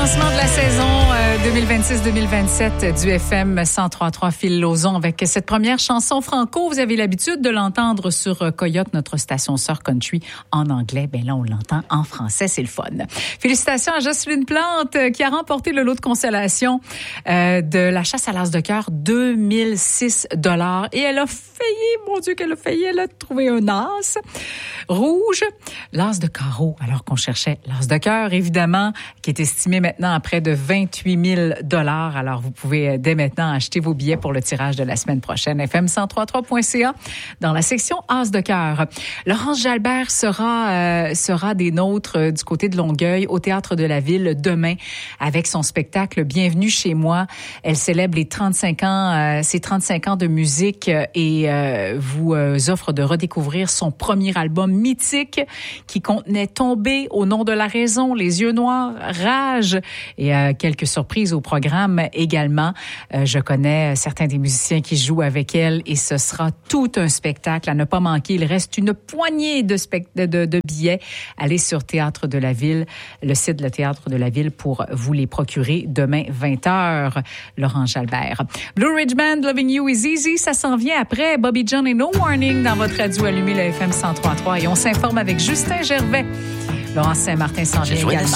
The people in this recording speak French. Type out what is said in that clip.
lancement de la saison 2026-2027 du FM 103.3 Phil Lauzon avec cette première chanson franco. Vous avez l'habitude de l'entendre sur Coyote, notre station sœur country en anglais. Ben là, on l'entend en français, c'est le fun. Félicitations à Jocelyne Plante qui a remporté le lot de consolation de la chasse à l'as de cœur, 2006 $. Et elle a failli, mon Dieu qu'elle a failli, elle a trouvé un as rouge, l'as de carreau, alors qu'on cherchait l'as de cœur, évidemment, qui est estimé maintenant à près de 28 000 $. Alors, vous pouvez dès maintenant acheter vos billets pour le tirage de la semaine prochaine. FM1033.ca dans la section As de cœur. Laurence Jalbert sera des nôtres du côté de Longueuil au Théâtre de la Ville demain avec son spectacle Bienvenue chez moi. Elle célèbre les 35 ans, ses 35 ans de musique et vous offre de redécouvrir son premier album mythique qui contenait Tomber, Au nom de la raison, Les yeux noirs, Rage et quelques surprises au programme également. Je connais certains des musiciens qui jouent avec elle et ce sera tout un spectacle à ne pas manquer. Il reste une poignée de billets. Allez sur Théâtre de la Ville, le site de Théâtre de la Ville pour vous les procurer demain 20h. Laurent Jalbert. Blue Ridge Band, Loving You is Easy, ça s'en vient après Bobby John et No Warning dans votre radio allumée, le FM 103.3 et on s'informe avec Justin Gervais. Laurent Saint-Martin s'en vient également.